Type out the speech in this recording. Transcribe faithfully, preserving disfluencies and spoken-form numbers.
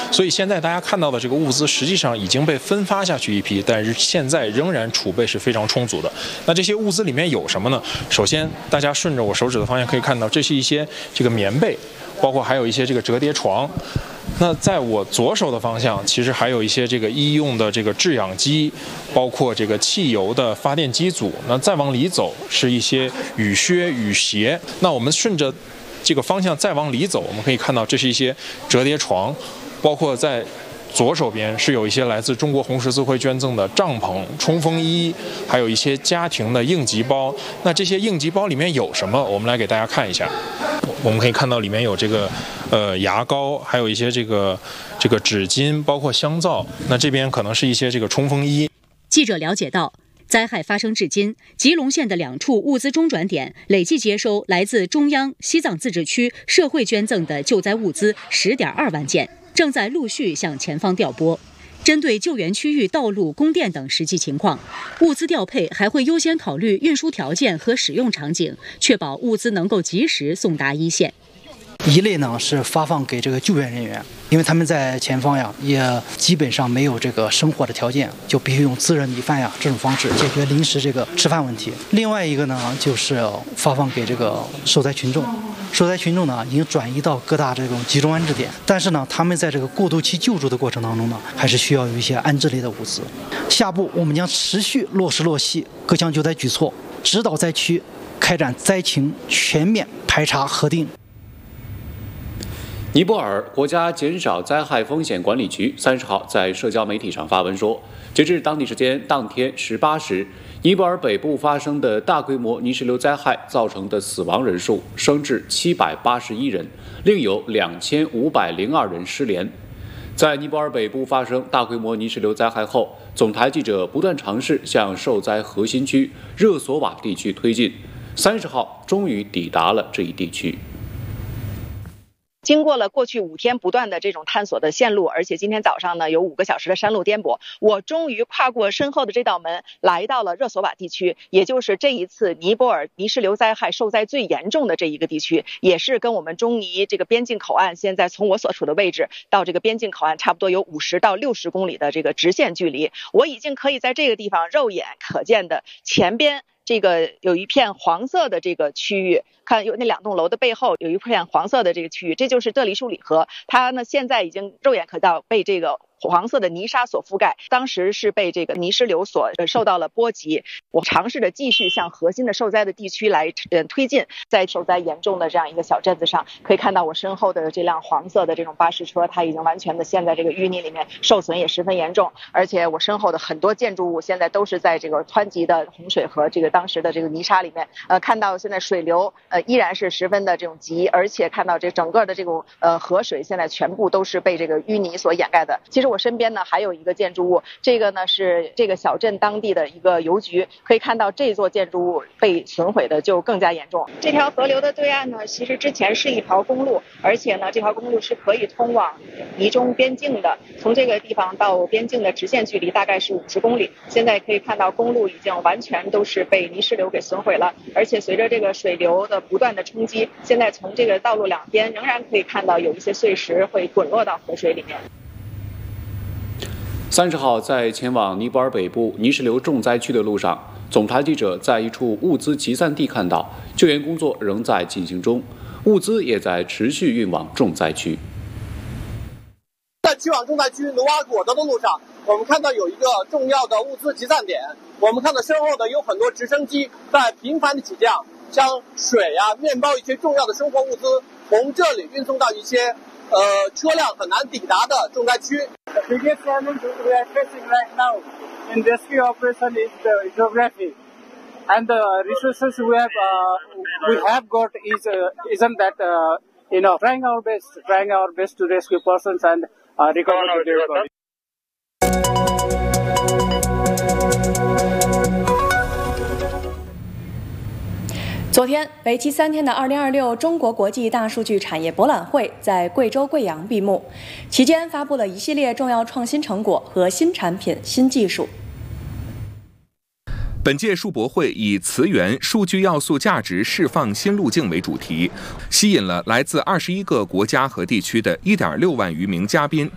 所以现在大家看到的这个物资实际上已经被分发下去一批，但是现在仍然储备是非常充足的。那这些物资里面有什么呢？首先，大家顺着我手指的方向可以看到，这是一些这个棉被，包括还有一些这个折叠床。那在我左手的方向，其实还有一些这个医用的这个制氧机，包括这个汽油的发电机组。那再往里走是一些雨靴、雨鞋。那我们顺着这个方向再往里走，我们可以看到这是一些折叠床，包括在左手边是有一些来自中国红十字会捐赠的帐篷、冲锋衣，还有一些家庭的应急包。那这些应急包里面有什么？我们来给大家看一下。我们可以看到里面有这个呃牙膏，还有一些这个这个纸巾，包括香皂。那这边可能是一些这个冲锋衣。 记者了解到，灾害发生至今，吉隆县的两处物资中转点累计接收来自中央、西藏自治区社会捐赠的救灾物资十点二万件，正在陆续向前方调拨。针对救援区域道路、供电等实际情况，物资调配还会优先考虑运输条件和使用场景，确保物资能够及时送达一线。 一类呢是发放给这个救援人员，因为他们在前方呀，也基本上没有这个生活的条件，就必须用自热米饭呀这种方式解决临时这个吃饭问题。另外一个呢，就是发放给这个受灾群众。受灾群众呢，已经转移到各大这种集中安置点，但是呢，他们在这个过渡期救助的过程当中呢，还是需要有一些安置类的物资。下步我们将持续落实落细各项救灾举措，指导灾区开展灾情全面排查核定。 尼泊尔国家减少灾害风险管理局三十号在社交媒体上发文说，截至当地时间当天十八时，尼泊尔北部发生的大规模泥石流灾害造成的死亡人数升至七百八十一人，另有两千五百零二人失联。在尼泊尔北部发生大规模泥石流灾害后，总台记者不断尝试向受灾核心区热索瓦地区推进，三十号终于抵达了这一地区。 经过了过去五天不断的这种探索的线路，而且今天早上呢有五个小时的山路颠簸，我终于跨过身后的这道门，来到了热索瓦地区，也就是这一次尼泊尔泥石流灾害受灾最严重的这一个地区，也是跟我们中尼这个边境口岸现在从我所处的位置到这个边境口岸差不多有五十到六十公里的这个直线距离。我已经可以在这个地方肉眼可见的前边这个有一片黄色的这个区域，看有那两栋楼的背后有一片黄色的这个区域，这就是德里舒里河，它呢现在已经肉眼可到被这个黄色的泥沙所覆盖，当时是被这个泥石流所受到了波及。我尝试着继续向核心的受灾的地区来呃推进，在受灾严重的这样一个小镇子上，可以看到我身后的这辆黄色的这种巴士车，它已经完全的陷在这个淤泥里面，受损也十分严重。而且我身后的很多建筑物现在都是在这个湍急的洪水和这个当时的这个泥沙里面，呃，看到现在水流呃依然是十分的这种急，而且看到这整个的这种呃河水现在全部都是被这个淤泥所掩盖的。其实我身边呢还有一个建筑物，这个呢是这个小镇当地的一个邮局，可以看到这座建筑物被损毁的就更加严重。这条河流的对岸呢，其实之前是一条公路，而且呢这条公路是可以通往尼中边境的，从这个地方到边境的直线距离大概是五十公里。现在可以看到公路已经完全都是被泥石流给损毁了，而且随着这个水流的不断的冲击，现在从这个道路两边仍然可以看到有一些碎石会滚落到河水里面。 三十号，在前往尼泊尔北部泥石流重灾区的路上，总台记者在一处物资集散地看到，救援工作仍在进行中，物资也在持续运往重灾区。 在去往重灾区努瓦果德的路上，我们看到有一个重要的物资集散点，我们看到身后的有很多直升机在频繁的起降，将水啊、面包一些重要的生活物资从这里运送到一些呃车辆很难抵达的重灾区。 The biggest challenge we are facing right now in rescue operation is the geography, and the resources we have uh, we have got is uh, isn't that uh, you know trying our best, trying our best to rescue persons and uh, recover the dead body. 昨天，为期三天的二零二六中国国际大数据产业博览会在贵州贵阳闭幕，期间发布了一系列重要创新成果和新产品、新技术。 本届数博会以词源数据要素价值释放新路径为主题，吸引了来自二十一个国家和地区的一点六万余名嘉宾